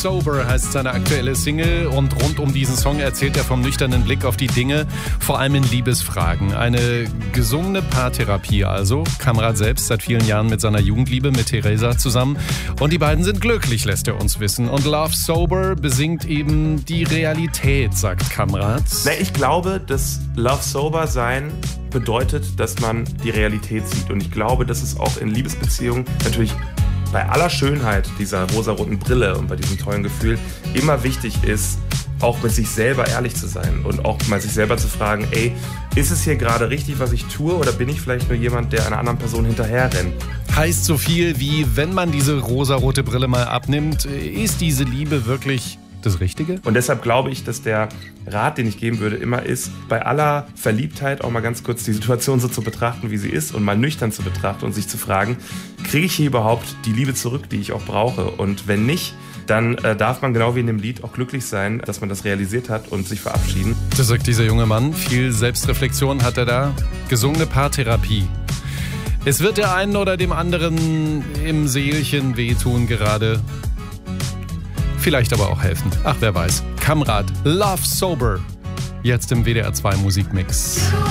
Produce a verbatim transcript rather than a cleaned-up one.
Sober heißt seine aktuelle Single und rund um diesen Song erzählt er vom nüchternen Blick auf die Dinge, vor allem in Liebesfragen. Eine gesungene Paartherapie also. Kamrat selbst seit vielen Jahren mit seiner Jugendliebe, mit Theresa zusammen. Und die beiden sind glücklich, lässt er uns wissen. Und Love Sober besingt eben die Realität, sagt Kamrat. Na, ich glaube, dass Love Sober sein bedeutet, dass man die Realität sieht. Und ich glaube, dass es auch in Liebesbeziehungen natürlich bei aller Schönheit dieser rosaroten Brille und bei diesem tollen Gefühl immer wichtig ist, auch mit sich selber ehrlich zu sein und auch mal sich selber zu fragen, ey, ist es hier gerade richtig, was ich tue, oder bin ich vielleicht nur jemand, der einer anderen Person hinterher rennt? Heißt so viel wie, wenn man diese rosarote Brille mal abnimmt, ist diese Liebe wirklich das Richtige? Und deshalb glaube ich, dass der Rat, den ich geben würde, immer ist, bei aller Verliebtheit auch mal ganz kurz die Situation so zu betrachten, wie sie ist, und mal nüchtern zu betrachten und sich zu fragen, kriege ich hier überhaupt die Liebe zurück, die ich auch brauche? Und wenn nicht, dann äh, darf man genau wie in dem Lied auch glücklich sein, dass man das realisiert hat und sich verabschieden. Das sagt dieser junge Mann. Viel Selbstreflexion hat er da. Gesungene Paartherapie. Es wird der einen oder dem anderen im Seelchen wehtun gerade. Vielleicht aber auch helfen. Ach, wer weiß. Kamrat, Love Sober. Jetzt im W D R zwei Musikmix.